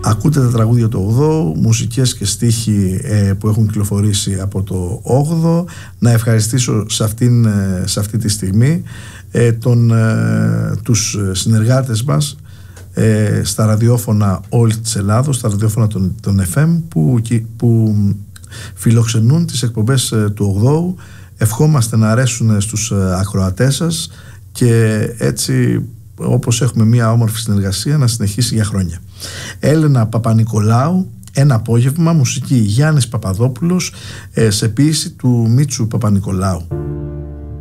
Ακούτε τα τραγούδια του 8, μουσικές και στίχοι που έχουν κυκλοφορήσει από το 8. Να ευχαριστήσω σε αυτή τη στιγμή τους συνεργάτες μας στα ραδιόφωνα όλη της Ελλάδος, στα ραδιόφωνα των FM που φιλοξενούν τις εκπομπές του 8. Ευχόμαστε να αρέσουν στους ακροατές σας και έτσι, όπως έχουμε μια όμορφη συνεργασία, να συνεχίσει για χρόνια. Έλενα Παπανικολάου, Ένα απόγευμα, μουσική Γιάννης Παπαδόπουλος, σε ποίηση του Μίτσου Παπανικολάου.